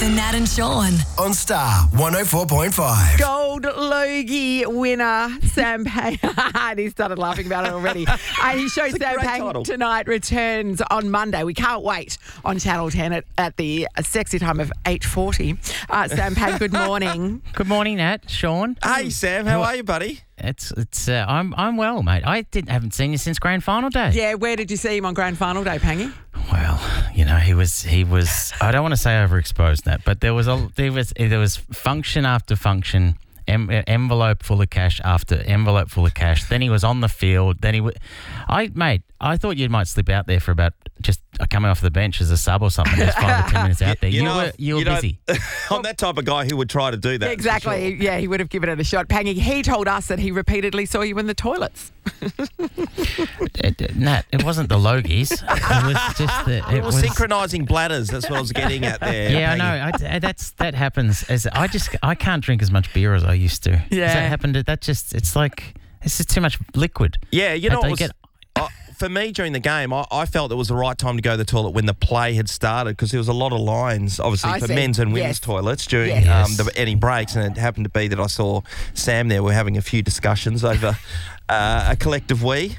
with Nat and Sean. On Star 104.5. Gold Logie winner Sam Payne. And he started laughing about it already. His show Sam Payne Tonight returns on Monday. We can't wait on Channel 10 at the sexy time of 8:40. Sam Payne, good morning. Good morning, Nat. Sean. Hey, Sam. How are you, buddy? I'm well, mate. I haven't seen you since Grand Final Day. Yeah, where did you see him on Grand Final Day, Pangy? Well, you know, he was. I don't want to say overexposed, Nat, but there was function after function, envelope full of cash after envelope full of cash. Then he was on the field. Then I thought you might slip out there for about just coming off the bench as a sub or something. Just 5 or 10 minutes out there. You were busy. I'm that type of guy who would try to do that. Exactly. Sure. Yeah, he would have given it a shot. Pangy, he told us that he repeatedly saw you in the toilets. Nat, it wasn't the Logies. It was just It was synchronising bladders. That's what I was getting at there. Yeah, I know. That happens. I can't drink as much beer as I used to. Yeah. Does that happen to it's just too much liquid. Yeah, for me during the game, I felt it was the right time to go to the toilet when the play had started because there was a lot of lines, obviously, for men's and women's toilets during any breaks, and it happened to be that I saw Sam there. We're having a few discussions over a collective we.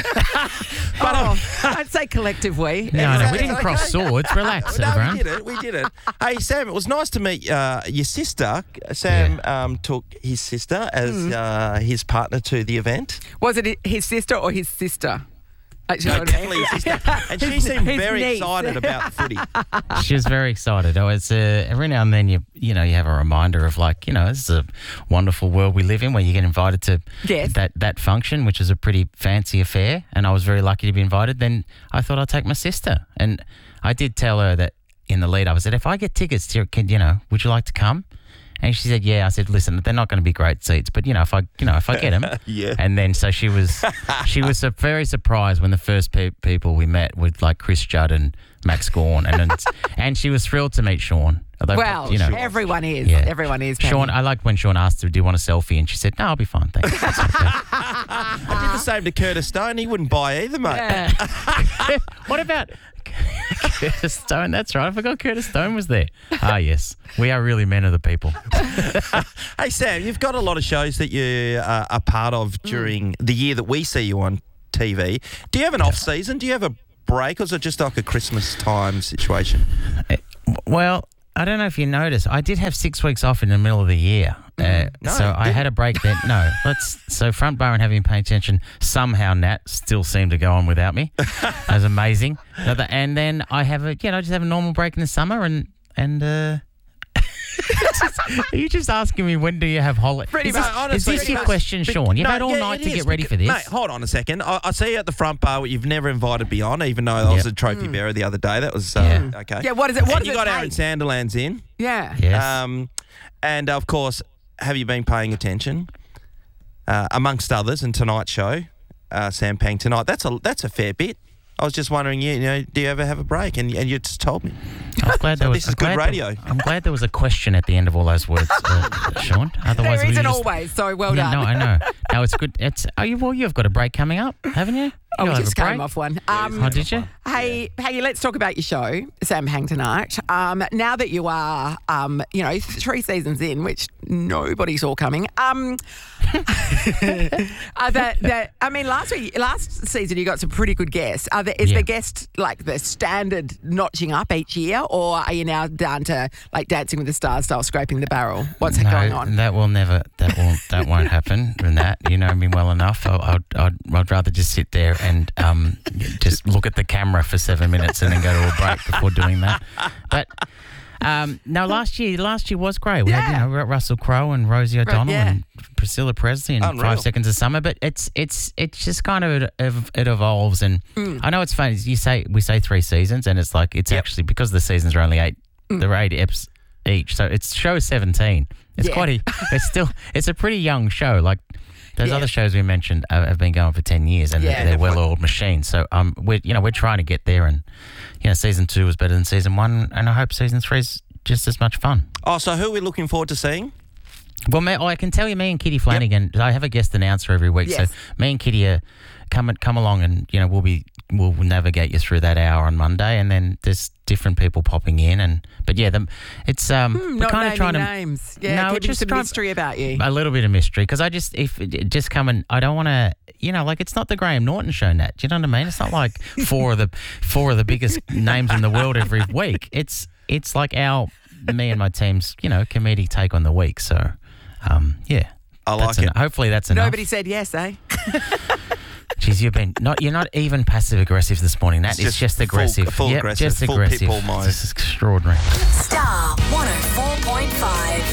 I'd say collective we. No, we didn't cross swords. Relax, everyone. We did it. Hey, Sam, it was nice to meet your sister. Sam took his sister as his partner to the event. Was it his sister or his sister? No, definitely his sister. And she seemed very excited about the footy. She was very excited. Every now and then you have a reminder of this is a wonderful world we live in where you get invited to that function, which is a pretty fancy affair, and I was very lucky to be invited. Then I thought I'd take my sister, and I did tell her that in the lead up. I said, if I get tickets, would you like to come? And she said, yeah. I said, listen, they're not going to be great seats, but if I get them. Yeah. And then so she was very surprised when the first people we met were like Chris Judd and Max Gawn, and she was thrilled to meet Sean. Although, everyone is. Yeah. Everyone is. Sean, I liked when Sean asked her, do you want a selfie? And she said, no, I'll be fine, thanks. That's okay. I did the same to Curtis Stone. He wouldn't buy either, mate. Yeah. What about Curtis Stone? That's right. I forgot Curtis Stone was there. Ah, yes. We are really men of the people. Hey, Sam, you've got a lot of shows that you are part of during the year that we see you on TV. Do you have an off-season? Do you have a break, or is it just like a Christmas time situation? Well, I don't know if you noticed. I did have 6 weeks off in the middle of the year. I had a break then. No, so front bar and having paid attention, somehow Nat still seemed to go on without me. That was amazing. And then I have just have a normal break in the summer and are you just asking me when do you have holiday? Is this your question, Sean? You've had all night to get ready for this. Mate, hold on a second. I see you at the front bar. You've never invited me on, even though I was a trophy bearer the other day. That was okay. Yeah, what is it? And you got Aaron Sanderlands in. Yeah. Yes. And of course, have you been paying attention? Amongst others, in tonight's show, Sam Payne Tonight. That's a fair bit. I was just wondering, do you ever have a break? And you just told me. I'm glad this is good radio. I'm glad there was a question at the end of all those words, Sean. Otherwise, there isn't always, so well done. No, I know. No, it's good. You've got a break coming up, haven't you? We just came off one. Did you? Hey, let's talk about your show, Sam Payne Tonight. Now that you are, 3 seasons in, which nobody saw coming. Last season you got some pretty good guests. Is the guest like the standard notching up each year, or are you now down to like Dancing with the Stars style, scraping the barrel? What's going on? That won't happen. And that, you know me well enough. I'd rather just sit there and just look at the camera for 7 minutes and then go to a break before doing that. But no, last year was great. We had Russell Crowe and Rosie O'Donnell and Priscilla Presley and Unreal. 5 Seconds of Summer. But it's just kind of it evolves. And I know it's funny. We say 3 seasons, and it's like it's actually because the seasons are only 8. They're 8 eps each, so it's show 17. It's it's a pretty young show. Like those other shows we mentioned have been going for 10 years, and they're well-oiled machines. So we're trying to get there, and season 2 was better than season 1, and I hope season 3 is just as much fun. Oh, so who are we looking forward to seeing? Well, I can tell you, me and Kitty Flanagan, I have a guest announcer every week. Yes. So me and Kitty are come along, and we'll navigate you through that hour on Monday, and then there's different people popping in, it's we're not kind of trying to names. Yeah, no, keeping some mystery about you. A little bit of mystery, because I just come and I don't want to, it's not the Graham Norton show, Nat. Do you know what I mean? It's not like four of the biggest names in the world every week. It's like me and my team's comedic take on the week. So yeah, I like it. Hopefully that's enough. Nobody said yes, eh? Jeez, you're not even passive aggressive this morning. It's just aggressive. Full aggressive. Just full aggressive. Pitbull mode. It's extraordinary. Star 104.5.